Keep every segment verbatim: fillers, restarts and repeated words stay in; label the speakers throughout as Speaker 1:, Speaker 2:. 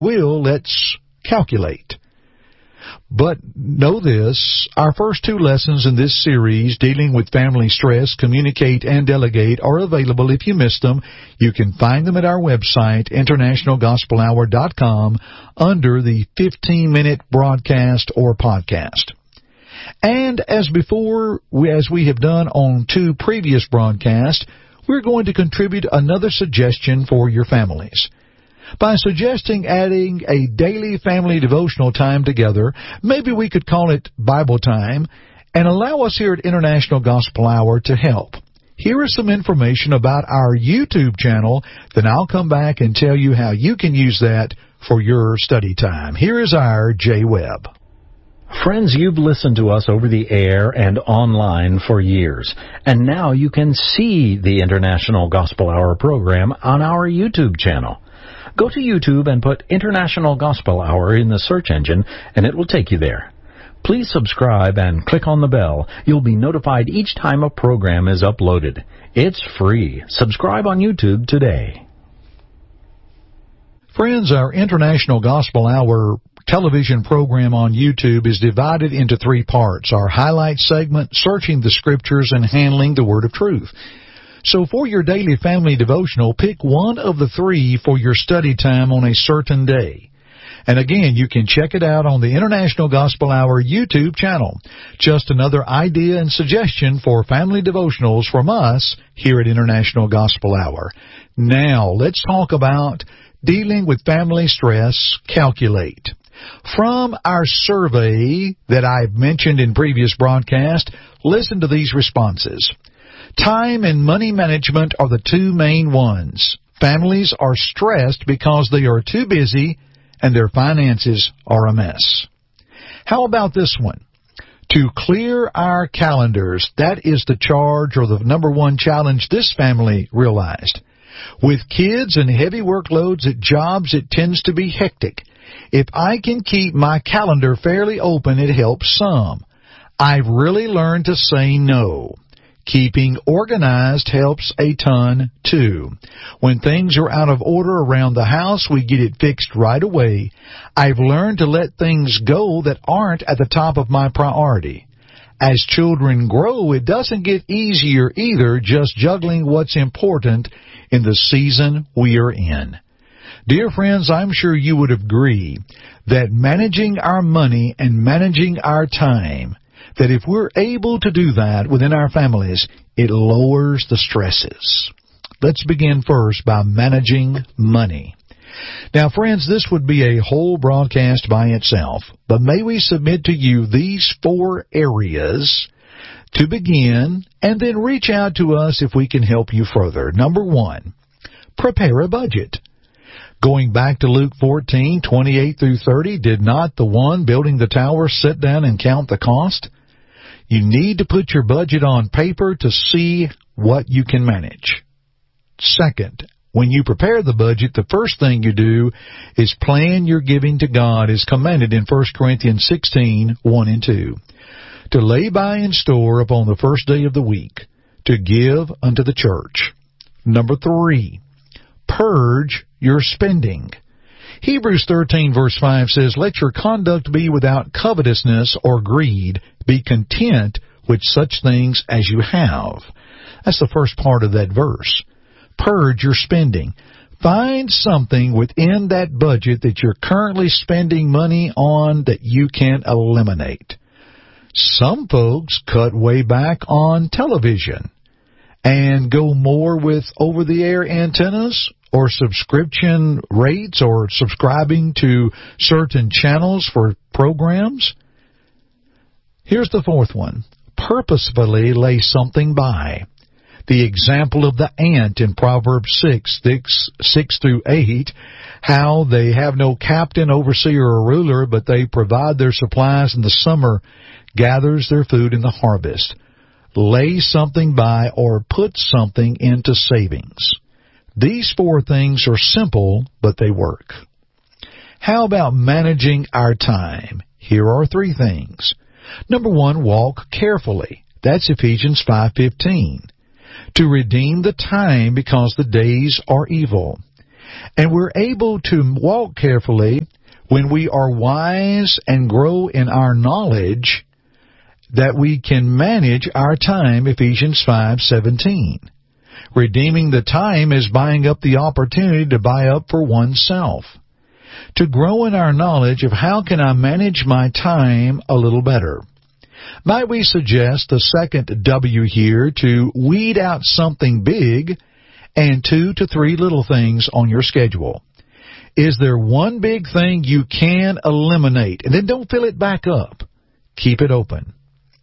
Speaker 1: Will, let's calculate. But know this, our first two lessons in this series, Dealing with Family Stress, Communicate and Delegate, are available. If you missed them, you can find them at our website, international gospel hour dot com, under the fifteen-minute broadcast or podcast. And as before, as we have done on two previous broadcasts, we're going to contribute another suggestion for your families. By suggesting adding a daily family devotional time together, maybe we could call it Bible time, and allow us here at International Gospel Hour to help. Here is some information about our YouTube channel, then I'll come back and tell you how you can use that for your study time. Here is our Jay Webb.
Speaker 2: Friends, you've listened to us over the air and online for years, and now you can see the International Gospel Hour program on our YouTube channel. Go to YouTube and put International Gospel Hour in the search engine, and it will take you there. Please subscribe and click on the bell. You'll be notified each time a program is uploaded. It's free. Subscribe on YouTube today.
Speaker 1: Friends, our International Gospel Hour television program on YouTube is divided into three parts: our highlight segment, Searching the Scriptures, and Handling the Word of Truth. So for your daily family devotional, pick one of the three for your study time on a certain day. And again, you can check it out on the International Gospel Hour YouTube channel. Just another idea and suggestion for family devotionals from us here at International Gospel Hour. Now, let's talk about Dealing with Family Stress, Calculate. From our survey that I've mentioned in previous broadcasts, listen to these responses. Time and money management are the two main ones. Families are stressed because they are too busy and their finances are a mess. How about this one? To clear our calendars, that is the charge or the number one challenge this family realized. With kids and heavy workloads at jobs, it tends to be hectic. If I can keep my calendar fairly open, it helps some. I've really learned to say no. Keeping organized helps a ton, too. When things are out of order around the house, we get it fixed right away. I've learned to let things go that aren't at the top of my priority. As children grow, it doesn't get easier either, just juggling what's important in the season we are in. Dear friends, I'm sure you would agree that managing our money and managing our time, that if we're able to do that within our families, it lowers the stresses. Let's begin first by managing money. Now, friends, this would be a whole broadcast by itself, but may we submit to you these four areas to begin, and then reach out to us if we can help you further. Number one, prepare a budget. Going back to Luke fourteen, twenty-eight through thirty, did not the one building the tower sit down and count the cost? You need to put your budget on paper to see what you can manage. Second, when you prepare the budget, the first thing you do is plan your giving to God as commanded in First Corinthians sixteen, one and two. To lay by in store upon the first day of the week, to give unto the church. Number three, purge your spending. Hebrews thirteen verse five says, let your conduct be without covetousness or greed. Be content with such things as you have. That's the first part of that verse. Purge your spending. Find something within that budget that you're currently spending money on that you can eliminate. Some folks cut way back on television and go more with over-the-air antennas or subscription rates or subscribing to certain channels for programs. Here's the fourth one. Purposefully lay something by. The example of the ant in Proverbs six, six, six through eight, how they have no captain, overseer, or ruler, but they provide their supplies in the summer, gathers their food in the harvest. Lay something by or put something into savings. These four things are simple, but they work. How about managing our time? Here are three things. Number one, walk carefully. That's Ephesians five fifteen. To redeem the time because the days are evil. And we're able to walk carefully when we are wise and grow in our knowledge that we can manage our time, Ephesians five seventeen. Redeeming the time is buying up the opportunity to buy up for oneself. To grow in our knowledge of how can I manage my time a little better. Might we suggest the second W here to weed out something big and two to three little things on your schedule. Is there one big thing you can eliminate? And then don't fill it back up. Keep it open.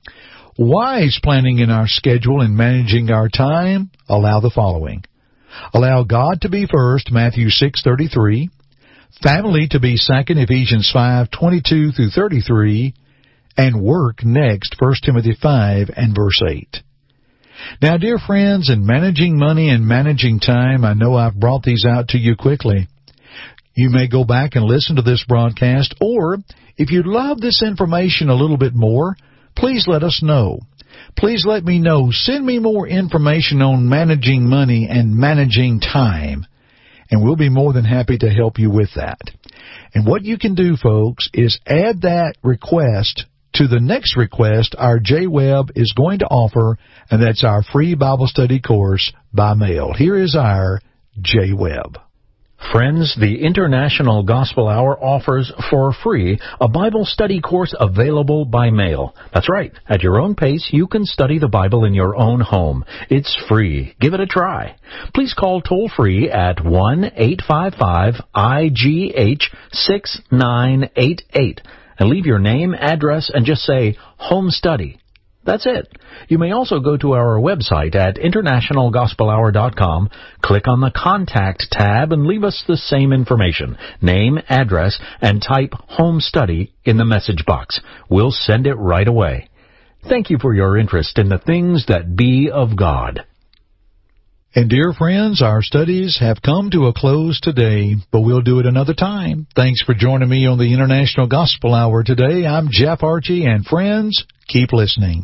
Speaker 1: Wise planning in our schedule and managing our time allow the following. Allow God to be first, Matthew six thirty-three. Family to be second, Ephesians five twenty-two through thirty-three. And work next, First Timothy five and verse eight. Now, dear friends, in managing money and managing time, I know I've brought these out to you quickly. You may go back and listen to this broadcast, or if you'd love this information a little bit more, please let us know. Please let me know. Send me more information on managing money and managing time, and we'll be more than happy to help you with that. And what you can do, folks, is add that request to the next request our J Webb is going to offer, and that's our free Bible study course by mail. Here is our J Webb.
Speaker 2: Friends, the International Gospel Hour offers for free a Bible study course available by mail. That's right. At your own pace, you can study the Bible in your own home. It's free. Give it a try. Please call toll-free at one eight five five I G H six nine eight eight and leave your name, address, and just say Home Study. That's it. You may also go to our website at international gospel hour dot com, click on the Contact tab, and leave us the same information, name, address, and type Home Study in the message box. We'll send it right away. Thank you for your interest in the things that be of God.
Speaker 1: And dear friends, our studies have come to a close today, but we'll do it another time. Thanks for joining me on the International Gospel Hour today. I'm Jeff Archie, and friends, keep listening.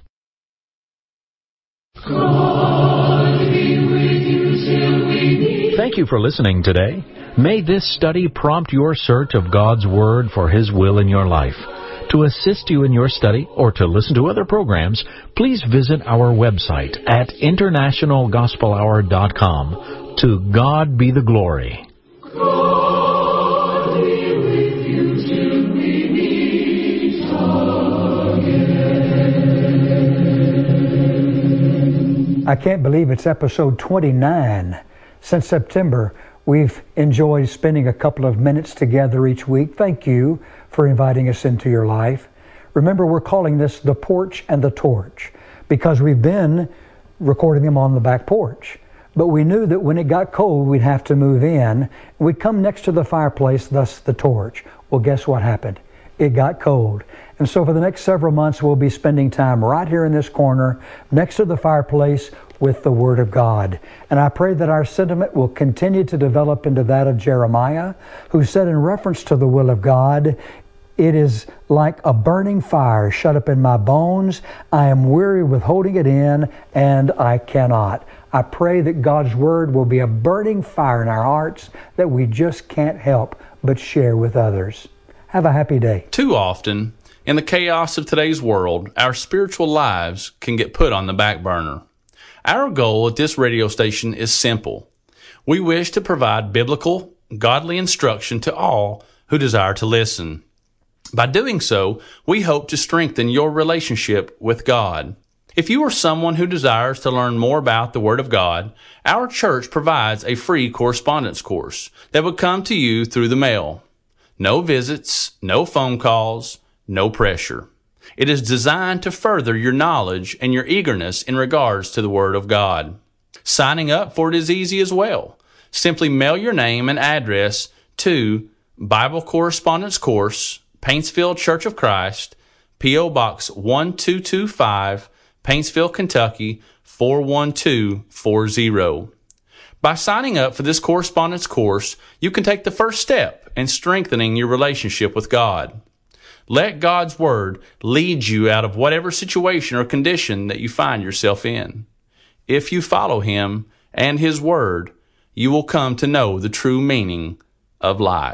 Speaker 3: God be with you till we meet.
Speaker 2: Thank you for listening today. May this study prompt your search of God's Word for His will in your life. To assist you in your study or to listen to other programs, please visit our website at international gospel hour dot com. To God be the glory.
Speaker 3: God be with you till we meet again.
Speaker 4: I can't believe it's episode twenty-nine. Since September, we've enjoyed spending a couple of minutes together each week. Thank you for inviting us into your life. Remember, we're calling this The Porch and the Torch because we've been recording them on the back porch. But we knew that when it got cold, we'd have to move in. We'd come next to the fireplace, thus the torch. Well, guess what happened? It got cold. And so for the next several months, we'll be spending time right here in this corner next to the fireplace with the Word of God. And I pray that our sentiment will continue to develop into that of Jeremiah, who said in reference to the will of God, "It is like a burning fire shut up in my bones. I am weary with holding it in, and I cannot." I pray that God's Word will be a burning fire in our hearts that we just can't help but share with others. Have a happy day.
Speaker 5: Too often, in the chaos of today's world, our spiritual lives can get put on the back burner. Our goal at this radio station is simple. We wish to provide biblical, godly instruction to all who desire to listen. By doing so, we hope to strengthen your relationship with God. If you are someone who desires to learn more about the Word of God, our church provides a free correspondence course that would come to you through the mail. No visits, no phone calls, no pressure. It is designed to further your knowledge and your eagerness in regards to the Word of God. Signing up for it is easy as well. Simply mail your name and address to Bible Correspondence Course, Paintsville Church of Christ, P O Box one two two five, Paintsville, Kentucky four one two four zero. By signing up for this correspondence course, you can take the first step in strengthening your relationship with God. Let God's Word lead you out of whatever situation or condition that you find yourself in. If you follow Him and His Word, you will come to know the true meaning of life.